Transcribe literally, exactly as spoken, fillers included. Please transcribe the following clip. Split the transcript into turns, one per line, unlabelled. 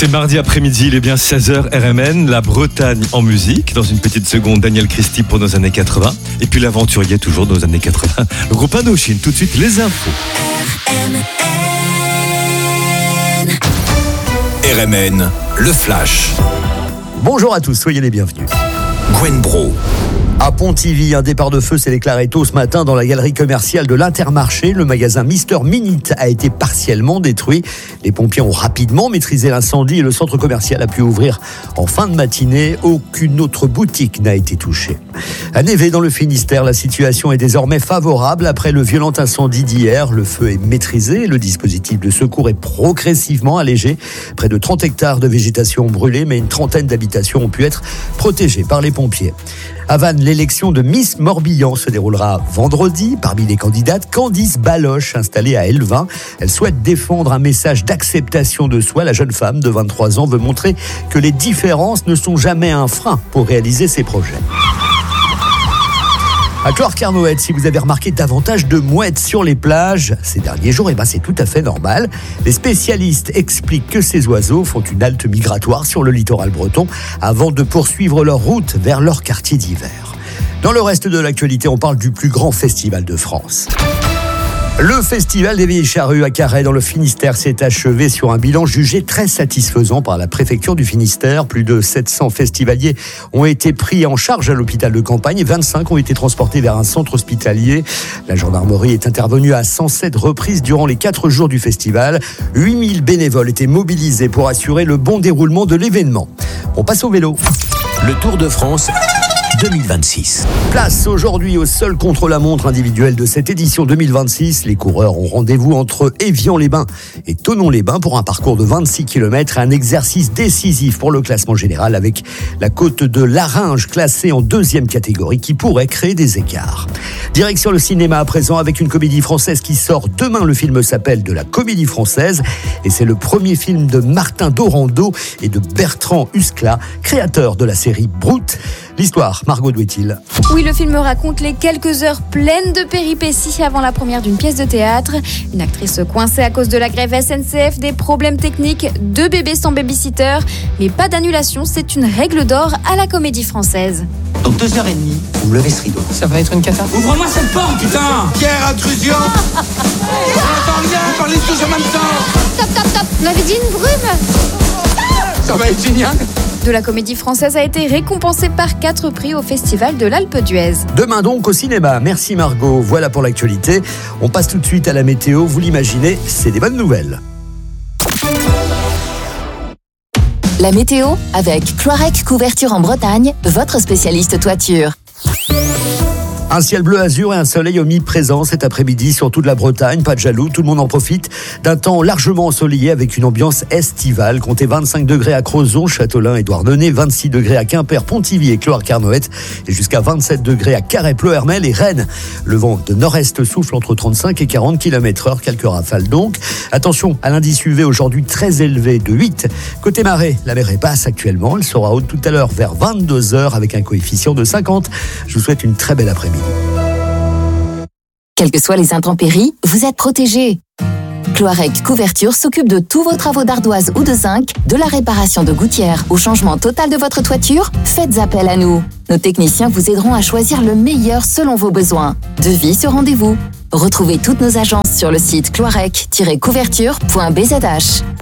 C'est mardi après-midi, il est bien seize heures R M N, la Bretagne en musique. Dans une petite seconde, Daniel Christie pour nos années quatre-vingts. Et puis l'aventurier toujours dans nos années quatre-vingts. Le groupe Indochine, tout de suite les infos.
R M N, le Flash.
Bonjour à tous, soyez les bienvenus.
Gwen Bro.
À Pontivy, un départ de feu s'est déclaré tôt ce matin dans la galerie commerciale de l'Intermarché. Le magasin Mister Minute a été partiellement détruit. Les pompiers ont rapidement maîtrisé l'incendie et le centre commercial a pu ouvrir en fin de matinée. Aucune autre boutique n'a été touchée. À Névé, dans le Finistère, la situation est désormais favorable. Après le violent incendie d'hier, le feu est maîtrisé. Le dispositif de secours est progressivement allégé. Près de trente hectares de végétation ont brûlé, mais une trentaine d'habitations ont pu être protégées par les pompiers. À Vannes, l'élection de Miss Morbihan se déroulera vendredi. Parmi les candidates, Candice Baloche, installée à Elvin. Elle souhaite défendre un message d'acceptation de soi. La jeune femme de vingt-trois ans veut montrer que les différences ne sont jamais un frein pour réaliser ses projets. À Cloire-Carnoët, si vous avez remarqué davantage de mouettes sur les plages ces derniers jours, eh ben c'est tout à fait normal. Les spécialistes expliquent que ces oiseaux font une halte migratoire sur le littoral breton avant de poursuivre leur route vers leur quartier d'hiver. Dans le reste de l'actualité, on parle du plus grand festival de France. Le festival des Vieilles Charrues à Carhaix dans le Finistère s'est achevé sur un bilan jugé très satisfaisant par la préfecture du Finistère. Plus de sept cents festivaliers ont été pris en charge à l'hôpital de campagne et vingt-cinq ont été transportés vers un centre hospitalier. La gendarmerie est intervenue à cent sept reprises durant les quatre jours du festival. huit mille bénévoles étaient mobilisés pour assurer le bon déroulement de l'événement. On passe au vélo.
Le Tour de France deux mille vingt-six.
Place aujourd'hui au seul contre-la-montre individuel de cette édition deux mille vingt-six. Les coureurs ont rendez-vous entre Évian-les-Bains et Thonon-les-Bains pour un parcours de vingt-six kilomètres, un exercice décisif pour le classement général avec la côte de Laringe classée en deuxième catégorie qui pourrait créer des écarts. Direction le cinéma à présent avec une comédie française qui sort demain. Le film s'appelle De la Comédie Française et c'est le premier film de Martin Dorando et de Bertrand Huskla, créateur de la série Brut. L'histoire, Margot Douetil.
Oui, le film raconte les quelques heures pleines de péripéties avant la première d'une pièce de théâtre. Une actrice coincée à cause de la grève S N C F, des problèmes techniques, deux bébés sans babysitter. Mais pas d'annulation, c'est une règle d'or à la Comédie Française.
Dans deux heures et demie, vous me levez ce rideau.
Ça va être une cata.
Ouvre-moi cette porte, putain. Pierre, intrusion. J'entends rien, vous parlez tous en même temps.
Stop, stop, stop. On avait dit une brume.
Ça va être génial.
De la Comédie Française a été récompensée par quatre prix au Festival de l'Alpe d'Huez.
Demain donc au cinéma. Merci Margot. Voilà pour l'actualité. On passe tout de suite à la météo. Vous l'imaginez, c'est des bonnes nouvelles.
La météo avec Cloirec Couverture en Bretagne, votre spécialiste toiture.
Un ciel bleu azur et un soleil omniprésent cet après-midi sur toute la Bretagne. Pas de jaloux, tout le monde en profite d'un temps largement ensoleillé avec une ambiance estivale. Comptez vingt-cinq degrés à Crozon, Châtelain et Douarnenez, vingt-six degrés à Quimper, Pontivy et Cloire-Carnoët et jusqu'à vingt-sept degrés à Carhaix, Ploërmel et Rennes. Le vent de nord-est souffle entre trente-cinq et quarante kilomètres heure, quelques rafales donc. Attention à l'indice U V aujourd'hui très élevé de huit. Côté marée, la mer est basse actuellement. Elle sera haute tout à l'heure vers vingt-deux heures avec un coefficient de cinquante. Je vous souhaite une très belle après-midi.
Quelles que soient les intempéries, vous êtes protégés. Cloirec Couverture s'occupe de tous vos travaux d'ardoise ou de zinc, de la réparation de gouttières au changement total de votre toiture. Faites appel à nous. Nos techniciens vous aideront à choisir le meilleur selon vos besoins. Devis sur rendez-vous. Retrouvez toutes nos agences sur le site cloirec tiret couverture point b z h.